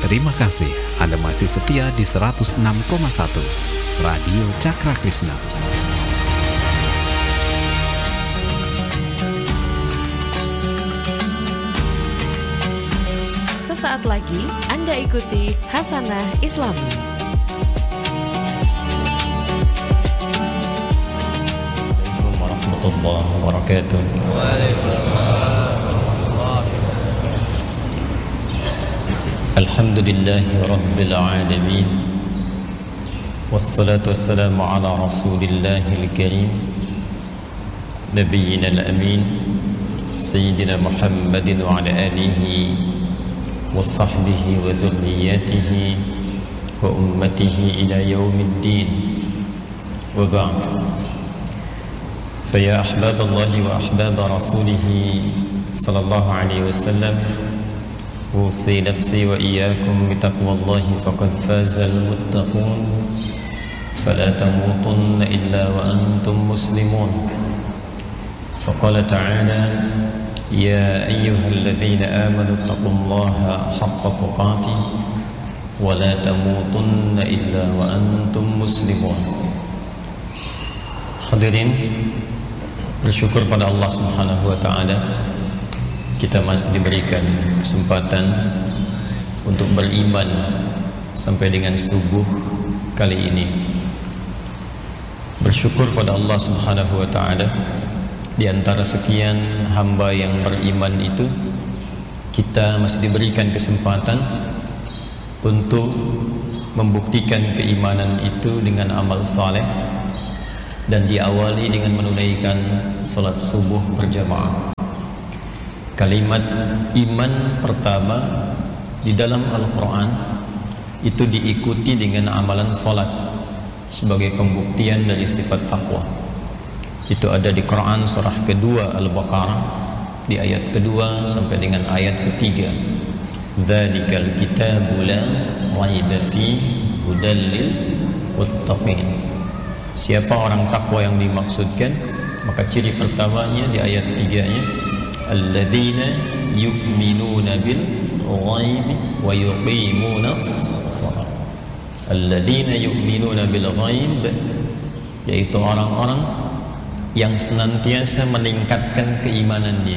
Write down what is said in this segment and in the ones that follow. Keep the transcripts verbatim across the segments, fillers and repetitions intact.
Terima kasih Anda masih setia di seratus enam koma satu Radio Cakra Krishna. Sesaat lagi Anda ikuti Hasanah Islami. Assalamualaikum warahmatullahi wabarakatuh. Alhamdulillahi rabbil alamin. Wassalatu wassalamu ala rasulillahil karim Nabiyyina al-amin Sayyidina Muhammadin wa ala alihi wa sahbihi wa dhurriyyatihi wa ummatihi ila yaumiddin. Wa ba'd. Faya ahbaballahi wa ahbaba rasulihi sallallahu alaihi wasallam, أوصي نفسي وإياكم بتقوى الله فقد فاز المتقون فلا تموتن إلا وأنتم مسلمون. فقال تعالى يا أيها الذين آمنوا اتقوا الله حق تقاته ولا تموتن إلا وأنتم مسلمون. Hadirin, bersyukur pada Allah Subhanahu wa taala, kita masih diberikan kesempatan untuk beriman sampai dengan subuh kali ini. Bersyukur pada Allah Subhanahu wa taala, di antara sekian hamba yang beriman itu, kita masih diberikan kesempatan untuk membuktikan keimanan itu dengan amal saleh, dan diawali dengan menunaikan salat subuh berjamaah. Kalimat iman pertama di dalam Al-Quran itu diikuti dengan amalan salat sebagai pembuktian dari sifat taqwa. Itu ada di Quran surah kedua Al-Baqarah di ayat kedua sampai dengan ayat ketiga. Dzalikal kitabu la raiba fihi hudal lil muttaqin. Siapa orang takwa yang dimaksudkan? Maka ciri pertamanya di ayat tiga-nya, alladzina yu'minuna bil ghaibi wa yuqimuna shalah. Alladzina yu'minuna bil ghaib, yaitu orang-orang yang senantiasa meningkatkan keimanannya.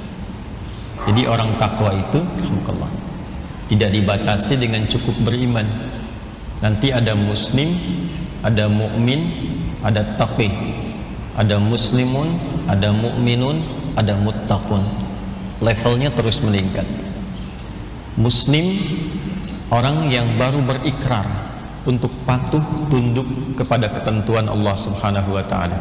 Jadi orang takwa itu, alhamdulillah, tidak dibatasi dengan cukup beriman. Nanti ada muslim, ada mukmin, ada taqi, ada muslimun, ada mukminun, ada muttaqun. Levelnya terus meningkat. Muslim, orang yang baru berikrar untuk patuh tunduk kepada ketentuan Allah Subhanahu wa taala.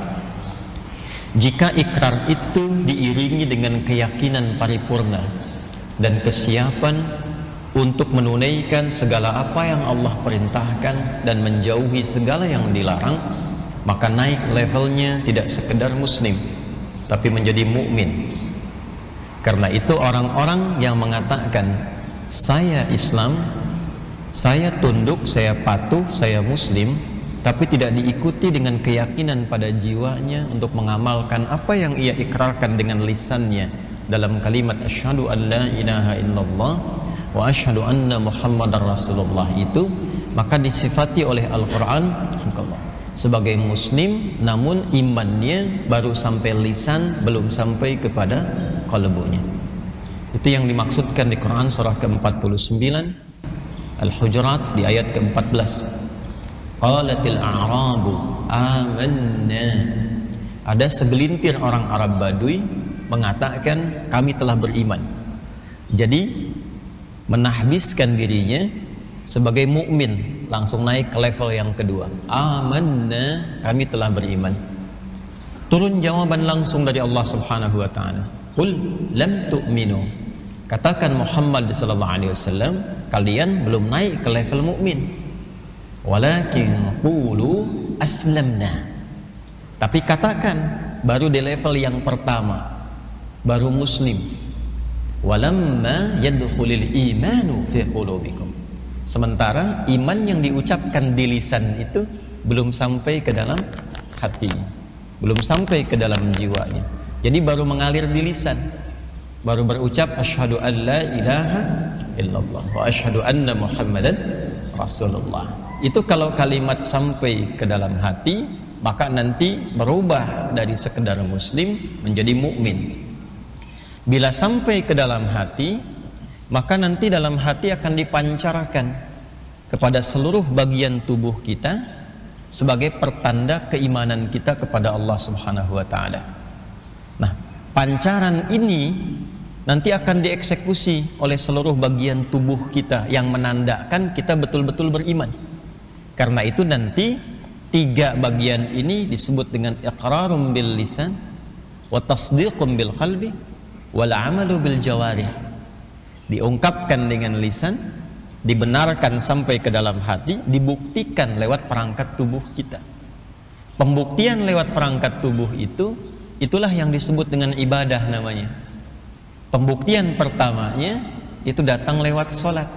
Jika ikrar itu diiringi dengan keyakinan paripurna dan kesiapan untuk menunaikan segala apa yang Allah perintahkan dan menjauhi segala yang dilarang, maka naik levelnya tidak sekedar muslim, tapi menjadi mukmin. Karena itu orang-orang yang mengatakan saya Islam, saya tunduk, saya patuh, saya muslim, tapi tidak diikuti dengan keyakinan pada jiwanya untuk mengamalkan apa yang ia ikrarkan dengan lisannya dalam kalimat asyhadu an la ilaha illallah wa asyhadu anna muhammadar rasulullah itu, maka disifati oleh Al-Quran sebagai muslim, namun imannya baru sampai lisan, belum sampai kepada qalbunya. Itu yang dimaksudkan di Quran surah ke empat puluh sembilan Al-Hujurat di ayat ke empat belas. Qalatil a'rabu amanna. Ada segelintir orang Arab Badui mengatakan kami telah beriman. Jadi menahbiskan dirinya sebagai mukmin, langsung naik ke level yang kedua. Amanna, kami telah beriman. Turun jawaban langsung dari Allah Subhanahu wa taala. Qul lam tu'minu. Katakan Muhammad sallallahu alaihi wasallam, kalian belum naik ke level mukmin. Walakin qulu aslamna. Tapi katakan baru di level yang pertama, baru muslim. Walamma yadkhulul imanu fi qulubikum. Sementara iman yang diucapkan di lisan itu belum sampai ke dalam hatinya, belum sampai ke dalam jiwanya. Jadi baru mengalir di lisan, baru berucap asyhadu an la ilaha illallah wa asyhadu anna Muhammadan Rasulullah. Itu kalau kalimat sampai ke dalam hati, maka nanti berubah dari sekedar muslim menjadi mukmin. Bila sampai ke dalam hati, maka nanti dalam hati akan dipancarkan kepada seluruh bagian tubuh kita sebagai pertanda keimanan kita kepada Allah Subhanahu wa taala. Nah, pancaran ini nanti akan dieksekusi oleh seluruh bagian tubuh kita yang menandakan kita betul-betul beriman. Karena itu nanti tiga bagian ini disebut dengan iqrarum bil lisan wa tasdiqum bil qalbi wal amalu bil jawarih. Diungkapkan dengan lisan, dibenarkan sampai ke dalam hati, dibuktikan lewat perangkat tubuh kita. Pembuktian lewat perangkat tubuh itu, itulah yang disebut dengan ibadah namanya. Pembuktian pertamanya itu datang lewat sholat.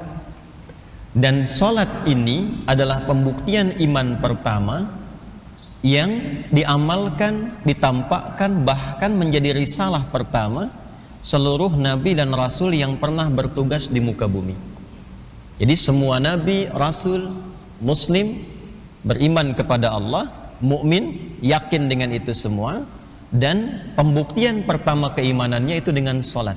Dan sholat ini adalah pembuktian iman pertama yang diamalkan, ditampakkan, bahkan menjadi risalah pertama seluruh nabi dan rasul yang pernah bertugas di muka bumi. Jadi semua nabi, rasul, muslim beriman kepada Allah, mukmin, yakin dengan itu semua, dan pembuktian pertama keimanannya itu dengan sholat.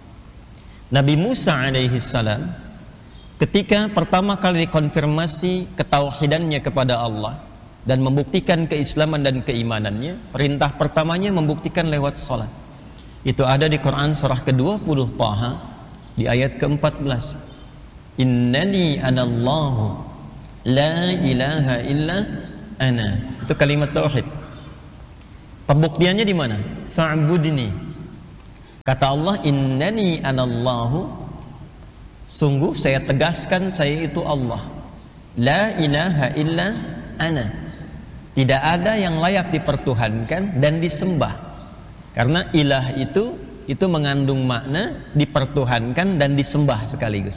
Nabi Musa alaihi salam ketika pertama kali dikonfirmasi ketauhidannya kepada Allah dan membuktikan keislaman dan keimanannya, perintah pertamanya membuktikan lewat sholat. Itu ada di Quran surah ke dua puluh Taha di ayat ke empat belas. Innani anallahu la ilaha illa ana. Itu kalimat tauhid. Pembuktiannya di mana? Fa'budni. Kata Allah, innani anallahu, sungguh saya tegaskan saya itu Allah. La ilaha illa ana. Tidak ada yang layak dipertuhankan dan disembah. Karena ilah itu itu mengandung makna dipertuhankan dan disembah sekaligus.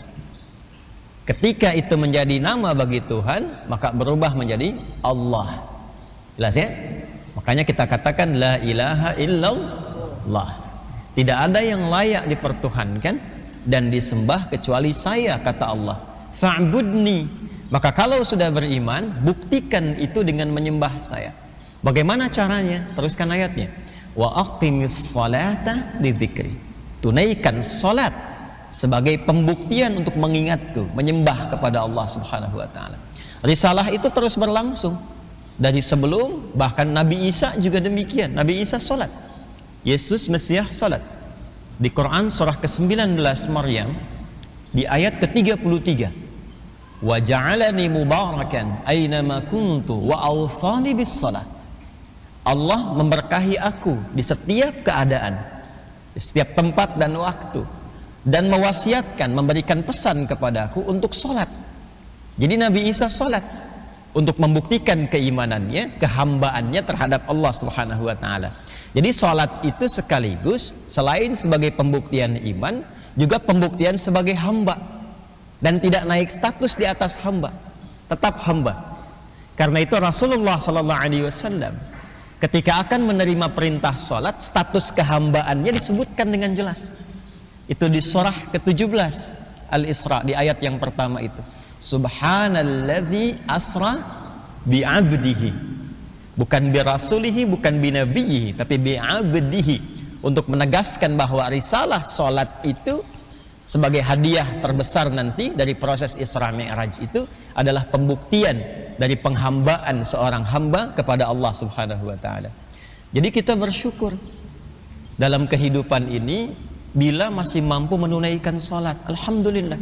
Ketika itu menjadi nama bagi Tuhan, maka berubah menjadi Allah. Jelas ya? Makanya kita katakan la ilaha illallah. Tidak ada yang layak dipertuhankan dan disembah kecuali saya, kata Allah. Fa'budni. Maka kalau sudah beriman, buktikan itu dengan menyembah saya. Bagaimana caranya? Teruskan ayatnya. Wa aqimis salata lidzikri. Tunaikan salat sebagai pembuktian untuk mengingatku, menyembah kepada Allah Subhanahu wa taala. Risalah itu terus berlangsung dari sebelum, bahkan Nabi Isa juga demikian. Nabi Isa salat. Yesus Mesias salat. Di Quran surah ke sembilan belas Maryam di ayat ke tiga puluh tiga. Wa ja'alani mubarakan aina ma kuntu wa awsani bis salat. Allah memberkahi aku di setiap keadaan, di setiap tempat dan waktu, dan mewasiatkan, memberikan pesan kepadaku untuk sholat. Jadi Nabi Isa sholat untuk membuktikan keimanannya, kehambaannya terhadap Allah Subhanahu wa taala. Jadi sholat itu sekaligus selain sebagai pembuktian iman, juga pembuktian sebagai hamba, dan tidak naik status di atas hamba, tetap hamba. Karena itu Rasulullah sallallahu alaihi wasallam ketika akan menerima perintah sholat, status kehambaannya disebutkan dengan jelas. Itu di surah ke tujuh belas Al-Isra, di ayat yang pertama itu. Subhanalladzi asra bi'abdihi. Bukan birasulihi, bukan binabiyihi, tapi bi'abdihi. Untuk menegaskan bahwa risalah sholat itu sebagai hadiah terbesar nanti dari proses Isra Mi'raj itu adalah pembuktian dari penghambaan seorang hamba kepada Allah Subhanahu wa taala. Jadi kita bersyukur dalam kehidupan ini bila masih mampu menunaikan salat. Alhamdulillah.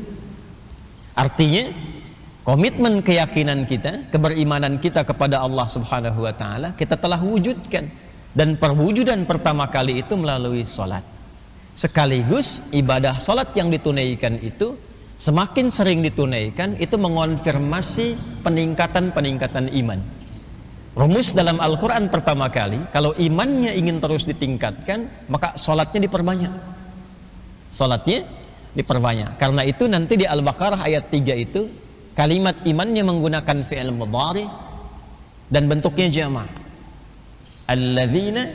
Artinya komitmen keyakinan kita, keberimanan kita kepada Allah Subhanahu wa taala kita telah wujudkan, dan perwujudan pertama kali itu melalui salat. Sekaligus ibadah salat yang ditunaikan itu semakin sering ditunaikan, itu mengonfirmasi peningkatan-peningkatan iman. Rumus dalam Al-Quran pertama kali, kalau imannya ingin terus ditingkatkan, maka sholatnya diperbanyak. Sholatnya diperbanyak. Karena itu nanti di Al-Baqarah ayat tiga itu, kalimat imannya menggunakan fi'il mudhari dan bentuknya jama'. Alladzina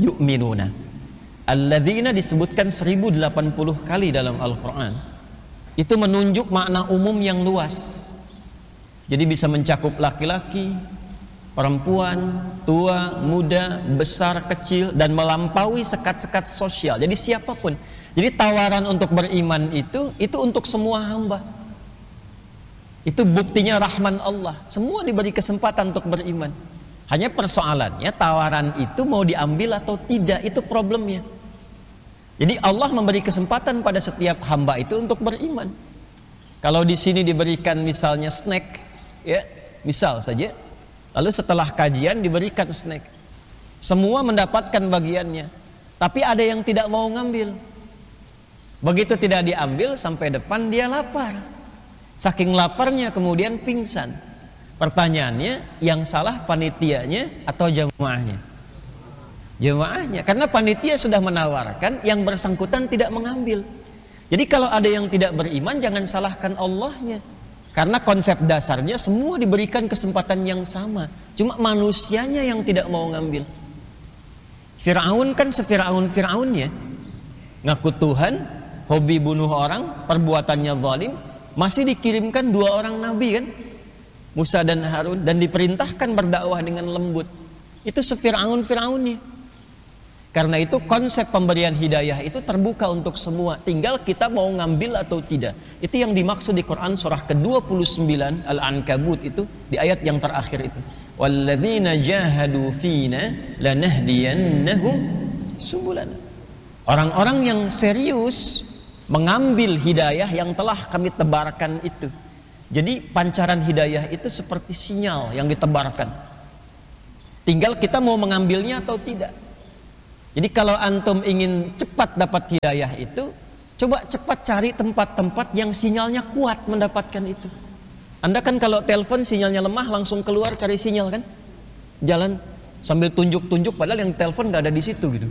yu'minuna. Alladzina disebutkan seribu delapan puluh kali dalam Al-Quran. itu menunjuk makna umum yang luas. Jadi bisa mencakup laki-laki, perempuan, tua, muda, besar, kecil, dan melampaui sekat-sekat sosial. Jadi siapapun. Jadi tawaran untuk beriman itu itu untuk semua hamba. Itu buktinya rahman Allah. Semua diberi kesempatan untuk beriman. Hanya persoalannya tawaran itu mau diambil atau tidak, itu problemnya. Jadi Allah memberi kesempatan pada setiap hamba itu untuk beriman. Kalau di sini diberikan misalnya snack, ya, misal saja, lalu setelah kajian diberikan snack, semua mendapatkan bagiannya, tapi ada yang tidak mau ngambil. Begitu tidak diambil, sampai depan dia lapar. Saking laparnya kemudian pingsan. Pertanyaannya, yang salah panitianya atau jamaahnya? Jamaahnya, karena panitia sudah menawarkan, yang bersangkutan tidak mengambil. Jadi kalau ada yang tidak beriman, jangan salahkan Allahnya. Karena konsep dasarnya semua diberikan kesempatan yang sama, cuma manusianya yang tidak mau ngambil. Fir'aun kan se-Fir'aun-Fir'aunnya, ngaku Tuhan, hobi bunuh orang, perbuatannya zalim, masih dikirimkan dua orang nabi kan, Musa dan Harun, dan diperintahkan berdakwah dengan lembut. Itu se-Fir'aun-Fir'aunnya. Karena itu konsep pemberian hidayah itu terbuka untuk semua, tinggal kita mau ngambil atau tidak. Itu yang dimaksud di Quran surah ke dua puluh sembilan Al-Ankabut, itu di ayat yang terakhir itu. Walladzina jahadu fina lanahdiyannahum subulana. Orang-orang yang serius mengambil hidayah yang telah kami tebarkan itu. Jadi pancaran hidayah itu seperti sinyal yang ditebarkan. Tinggal kita mau mengambilnya atau tidak. Jadi kalau antum ingin cepat dapat hidayah itu, coba cepat cari tempat-tempat yang sinyalnya kuat mendapatkan itu. Anda kan kalau telepon sinyalnya lemah, langsung keluar cari sinyal kan? Jalan sambil tunjuk-tunjuk, padahal yang telepon nggak ada di situ gitu.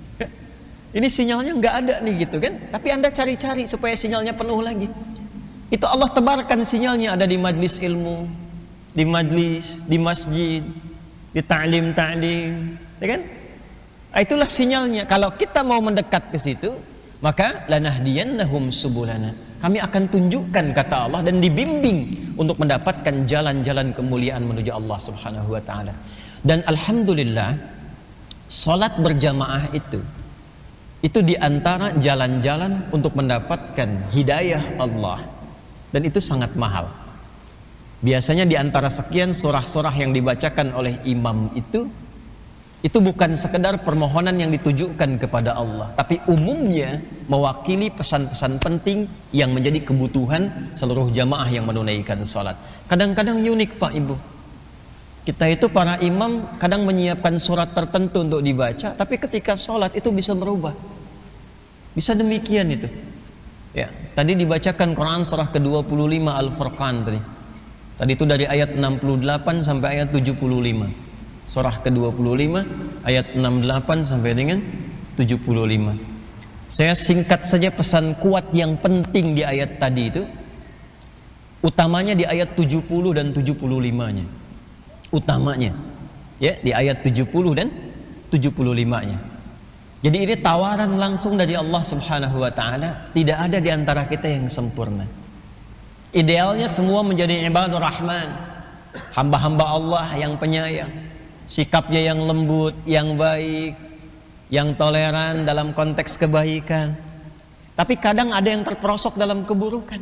Ini sinyalnya nggak ada nih gitu kan? Tapi Anda cari-cari supaya sinyalnya penuh lagi. Itu Allah tebarkan sinyalnya, ada di majlis ilmu, di majlis, di masjid, di ta'lim-ta'lim, ya kan? Itulah sinyalnya. Kalau kita mau mendekat ke situ, maka lanahdiyannahum subulana. Kami akan tunjukkan, kata Allah, dan dibimbing untuk mendapatkan jalan-jalan kemuliaan menuju Allah Subhanahu wa taala. Dan alhamdulillah, salat berjamaah itu itu diantara jalan-jalan untuk mendapatkan hidayah Allah. Dan itu sangat mahal. Biasanya diantara sekian surah-surah yang dibacakan oleh imam itu, itu bukan sekedar permohonan yang ditujukan kepada Allah, tapi umumnya mewakili pesan-pesan penting yang menjadi kebutuhan seluruh jamaah yang menunaikan salat. Kadang-kadang unik Pak Ibu, kita itu para imam kadang menyiapkan surat tertentu untuk dibaca, tapi ketika salat itu bisa berubah. Bisa demikian itu. Ya, tadi dibacakan Quran surah ke dua puluh lima Al-Furqan tadi. Tadi itu dari ayat enam puluh delapan sampai ayat tujuh puluh lima. Surah ke dua puluh lima ayat enam puluh delapan sampai dengan tujuh puluh lima. Saya singkat saja pesan kuat yang penting di ayat tadi itu. Utamanya di ayat tujuh puluh dan tujuh puluh lima-nya. Utamanya ya di ayat tujuh puluh dan tujuh puluh lima-nya. Jadi ini tawaran langsung dari Allah Subhanahu wa taala, tidak ada di antara kita yang sempurna. Idealnya semua menjadi ibadur rahman, hamba-hamba Allah yang penyayang, sikapnya yang lembut, yang baik, yang toleran dalam konteks kebaikan. Tapi kadang ada yang terperosok dalam keburukan.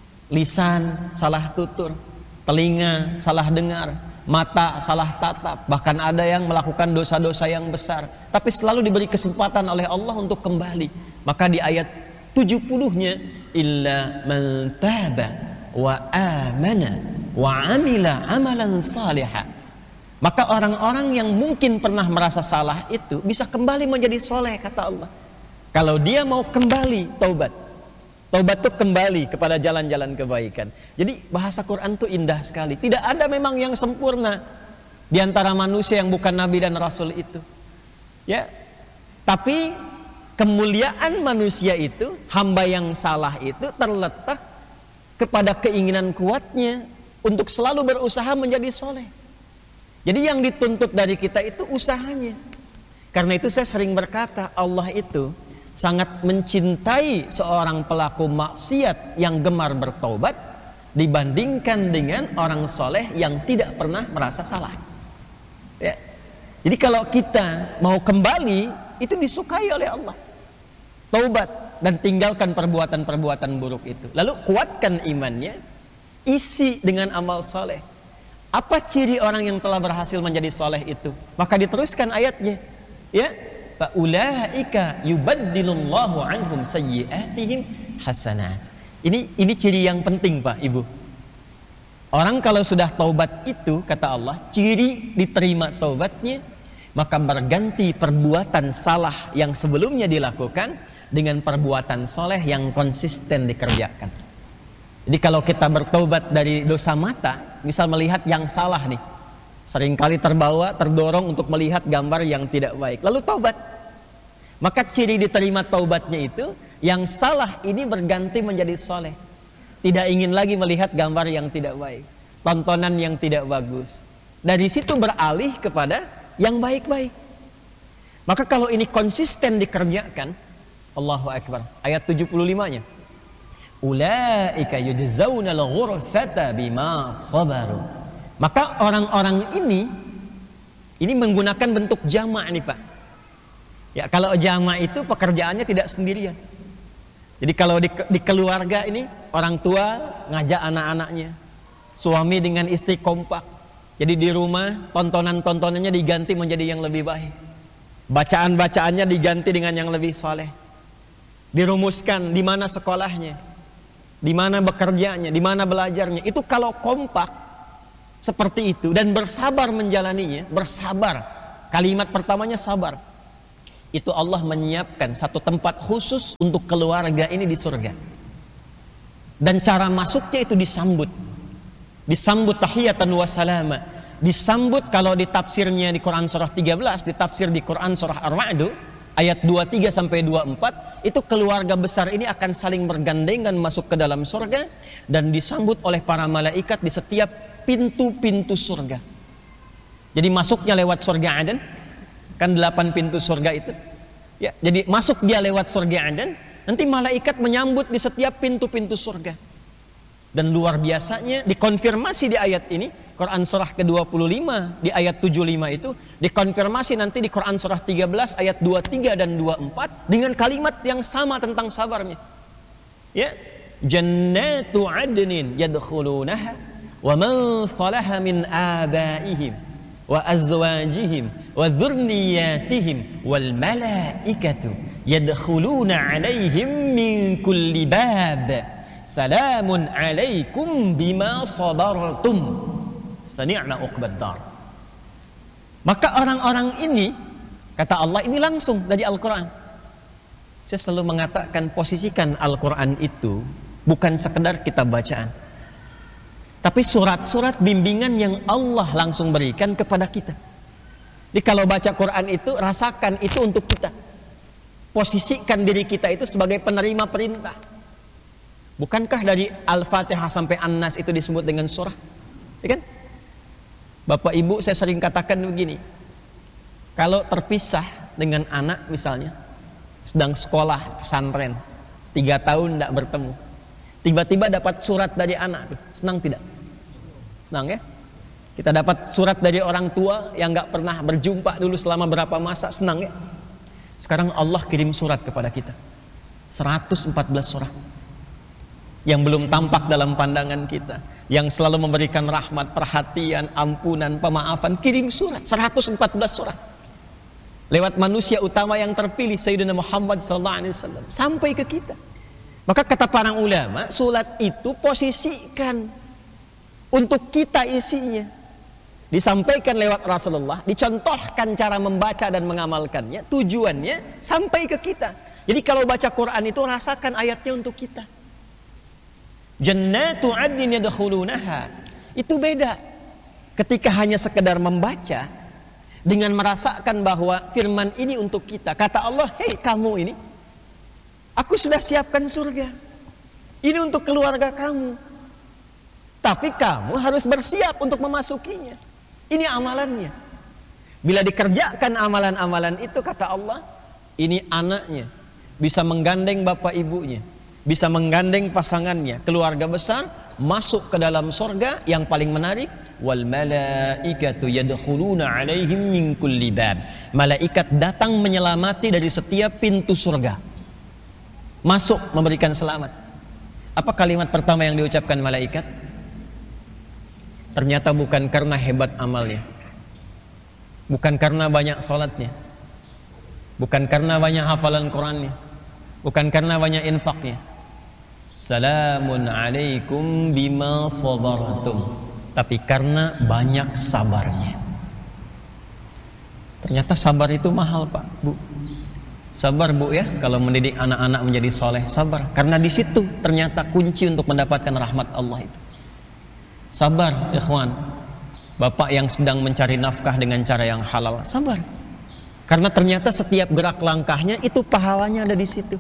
Lisan salah tutur, telinga salah dengar, mata salah tatap, bahkan ada yang melakukan dosa-dosa yang besar, tapi selalu diberi kesempatan oleh Allah untuk kembali. Maka di ayat tujuh puluh-nya, illa man taba wa amana wa amila amalan salihah. Maka orang-orang yang mungkin pernah merasa salah itu bisa kembali menjadi soleh, kata Allah. Kalau dia mau kembali taubat, taubat itu kembali kepada jalan-jalan kebaikan. Jadi bahasa Quran itu indah sekali. Tidak ada memang yang sempurna di antara manusia yang bukan nabi dan rasul itu. Ya. Tapi kemuliaan manusia itu, hamba yang salah itu terletak kepada keinginan kuatnya untuk selalu berusaha menjadi soleh. Jadi yang dituntut dari kita itu usahanya. Karena itu saya sering berkata, Allah itu sangat mencintai seorang pelaku maksiat yang gemar bertaubat dibandingkan dengan orang soleh yang tidak pernah merasa salah. Ya. Jadi kalau kita mau kembali, itu disukai oleh Allah. Taubat dan tinggalkan perbuatan-perbuatan buruk itu. Lalu kuatkan imannya, isi dengan amal soleh. Apa ciri orang yang telah berhasil menjadi soleh itu? Maka diteruskan ayatnya, ya, fa ulaika yubaddilullahu anhum sayyi'atihim hasanat. Ini ini ciri yang penting, Pak, Ibu. Orang kalau sudah taubat itu, kata Allah, ciri diterima taubatnya, maka berganti perbuatan salah yang sebelumnya dilakukan dengan perbuatan soleh yang konsisten dikerjakan. Jadi kalau kita bertaubat dari dosa mata, misal melihat yang salah nih, seringkali terbawa, terdorong untuk melihat gambar yang tidak baik, lalu taubat, maka ciri diterima taubatnya itu, yang salah ini berganti menjadi soleh. Tidak ingin lagi melihat gambar yang tidak baik, tontonan yang tidak bagus. Dari situ beralih kepada yang baik-baik. Maka kalau ini konsisten dikerjakan, Allahu Akbar, ayat tujuh puluh lima-nya, ulaika yujzaunal ghurfata bima sabaru. Maka orang-orang ini ini menggunakan bentuk jamak nih, Pak. Ya, kalau jamak itu pekerjaannya tidak sendirian. Jadi kalau di, di keluarga ini, orang tua ngajak anak-anaknya, suami dengan istri kompak. Jadi di rumah tontonan-tontonannya diganti menjadi yang lebih baik, bacaan-bacaannya diganti dengan yang lebih soleh. Dirumuskan di mana sekolahnya, di mana bekerjanya, di mana belajarnya. Itu kalau kompak seperti itu dan bersabar menjalaninya, bersabar. Kalimat pertamanya sabar. Itu Allah menyiapkan satu tempat khusus untuk keluarga ini di surga. Dan cara masuknya itu disambut. Disambut tahiyatan wa salama. Disambut kalau di tafsirnya di Quran surah tiga belas, ditafsir di Quran surah Ar-Ra'd ayat dua puluh tiga sampai dua puluh empat, itu keluarga besar ini akan saling bergandengan masuk ke dalam surga dan disambut oleh para malaikat di setiap pintu-pintu surga. Jadi masuknya lewat surga Aden, kan delapan pintu surga itu. Ya, jadi masuk dia lewat surga Aden, nanti malaikat menyambut di setiap pintu-pintu surga. Dan luar biasanya dikonfirmasi di ayat ini, Quran surah ke dua puluh lima di ayat tujuh puluh lima itu dikonfirmasi nanti di Quran surah tiga belas ayat dua puluh tiga dan dua puluh empat dengan kalimat yang sama tentang sabarnya. Ya, jannatu adnin yadkhulunaha wa man salaha min abaihim wa azwajihim wa dzurriyyatihim wal malaikatu yadkhuluna alaihim min kulli bab salamun alaikum bima sabartum fa ni'ma uqbad dar. Maka orang-orang ini, kata Allah, ini langsung dari Al-Quran. Saya selalu mengatakan, posisikan Al-Quran itu bukan sekedar kitab bacaan, tapi surat-surat bimbingan yang Allah langsung berikan kepada kita. Jadi kalau baca Quran itu, rasakan itu untuk kita. Posisikan diri kita itu sebagai penerima perintah. Bukankah dari Al-Fatihah sampai An-Nas itu disebut dengan surah? Ya kan? Bapak Ibu, saya sering katakan begini. Kalau terpisah dengan anak misalnya, sedang sekolah pesantren, tiga tahun tidak bertemu, tiba-tiba dapat surat dari anak, senang tidak? Senang ya? Kita dapat surat dari orang tua yang nggak pernah berjumpa dulu selama berapa masa, senang ya? Sekarang Allah kirim surat kepada kita, seratus empat belas surat yang belum tampak dalam pandangan kita, yang selalu memberikan rahmat, perhatian, ampunan, pemaafan, kirim surat, seratus empat belas surat lewat manusia utama yang terpilih Sayyidina Muhammad sallallahu alaihi wasallam sampai ke kita. Maka kata para ulama, surat itu posisikan untuk kita isinya, disampaikan lewat Rasulullah, dicontohkan cara membaca dan mengamalkannya, tujuannya sampai ke kita. Jadi kalau baca Quran itu rasakan ayatnya untuk kita. Jannatu adnin yadkhulunaha, itu beda ketika hanya sekedar membaca dengan merasakan bahwa firman ini untuk kita. Kata Allah, hei kamu ini, aku sudah siapkan surga ini untuk keluarga kamu, tapi kamu harus bersiap untuk memasukinya. Ini amalannya. Bila dikerjakan amalan-amalan itu, kata Allah, ini anaknya bisa menggandeng bapak ibunya, bisa menggandeng pasangannya, keluarga besar, masuk ke dalam surga. Yang paling menarik, wal malaikatu yadkhuluna alaihim min kulli bab. Malaikat datang menyelamati dari setiap pintu surga, masuk memberikan selamat. Apa kalimat pertama yang diucapkan malaikat? Ternyata bukan karena hebat amalnya, bukan karena banyak salatnya, bukan karena banyak hafalan Qur'annya, bukan karena banyak infaknya. Salamun alaikum bima sabartum. Tapi karena banyak sabarnya. Ternyata sabar itu mahal, Pak, Bu. Sabar, Bu, ya, kalau mendidik anak-anak menjadi soleh, sabar. Karena di situ ternyata kunci untuk mendapatkan rahmat Allah itu. Sabar, ikhwan. Bapak yang sedang mencari nafkah dengan cara yang halal, sabar. Karena ternyata setiap gerak langkahnya itu pahalanya ada di situ.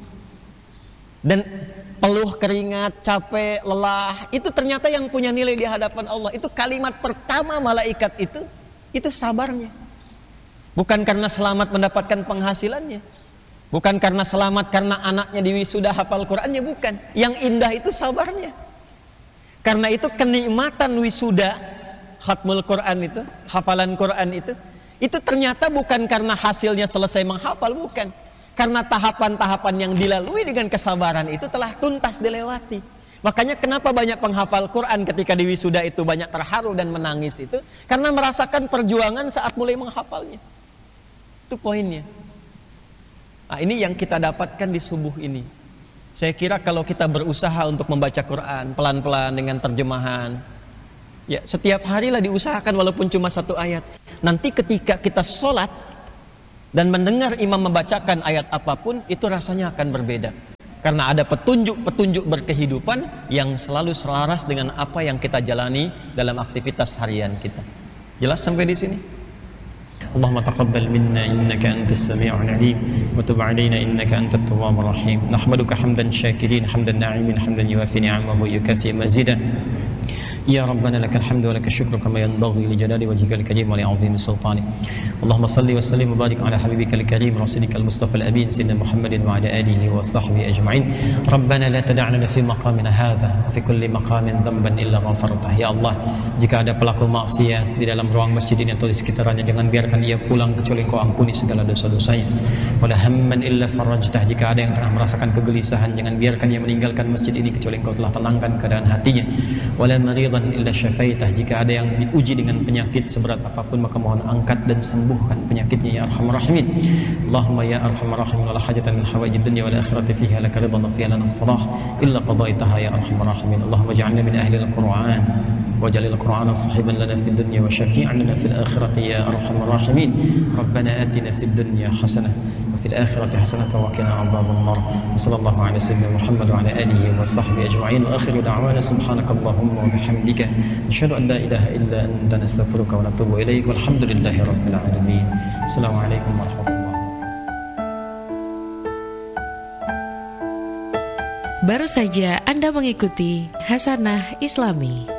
Dan peluh keringat, capek, lelah, itu ternyata yang punya nilai di hadapan Allah. Itu kalimat pertama malaikat itu, itu sabarnya. Bukan karena selamat mendapatkan penghasilannya, bukan karena selamat karena anaknya di wisuda hafal Qur'annya, bukan. Yang indah itu sabarnya. Karena itu kenikmatan wisuda, khatmul Qur'an itu, hafalan Qur'an itu, itu ternyata bukan karena hasilnya selesai menghafal, bukan. Karena tahapan-tahapan yang dilalui dengan kesabaran itu telah tuntas dilewati. Makanya kenapa banyak penghafal Quran ketika di wisuda itu banyak terharu dan menangis itu, karena merasakan perjuangan saat mulai menghafalnya. Itu poinnya. Nah, ini yang kita dapatkan di subuh ini. Saya kira kalau kita berusaha untuk membaca Quran pelan-pelan dengan terjemahan, ya setiap harilah diusahakan walaupun cuma satu ayat. Nanti ketika kita sholat dan mendengar imam membacakan ayat apapun, itu rasanya akan berbeda. Karena ada petunjuk-petunjuk berkehidupan yang selalu selaras dengan apa yang kita jalani dalam aktivitas harian kita. Jelas sampai di sini? Allahumma taqabbal minna innaka antas sami'ul 'alim wa tub 'alaina innaka antat tawwabur rahim. Nahmaduka hamdan syakirin, hamdan na'imin, hamdan yuwafi ni'amahu wa yukafi mazidah. Ya Rabbana lakal hamdu wa lakal syukru kama yanbaghi li jalali wajhika al-karim wa li 'azimi sultanik. Allahumma salli wa sallim wa barik ala habibika al-karim rasulika al-mustafa al-amin sayyidina Muhammadin wa ala alihi wa sahbihi ajma'in. Rabbana la tad'na fi maqamina hadha wa fi kulli maqamin dhanban illa ghafartah. Ya Allah, jika ada pelaku maksiat di dalam ruang masjid ini atau di sekitarnya, jangan biarkan ia pulang kecuali Engkau ampuni segala dosa-dosanya. Wa la hamman illa farajtah. Jika ada yang tengah merasakan kegelisahan, jangan biarkan ia meninggalkan masjid ini kecuali Engkau telah tenangkan keadaan hatinya. Wa la maridan illa syafaitah. Jika ada yang diuji dengan penyakit seberat apapun, maka mohon angkat dan sembuhkan penyakitnya ya arhamar rahimin. Allahumma ya arhamar rahimin, wala hajatan min hawaijid dunya wal akhirati fiha laka ridwan wa fiha lana as-salah illa qadaitaha ya arhamar rahimin. Allahumma ij'alna min ahli al-Qur'an waj'al al-Qur'ana sahiban lana fid dunya wa syafi'an lana fil akhirati ya arhamar rahimin. Rabbana atina fid dunya hasanah wa fil akhirati hasanah wa qina adzaban nar. Sallallahu alaihi wasallam Muhammad wa ala alihi wa sahbihi ajma'in. Wa akhiru da'wana subhanakallahumma wa bihamdika asyhadu an la ilaha illa anta nastaghfiruka wa natubu ilaik. Walhamdulillahi rabbil alamin. Assalamualaikum warahmatullahi wabarakatuh. Baru saja Anda mengikuti Hasanah Islami.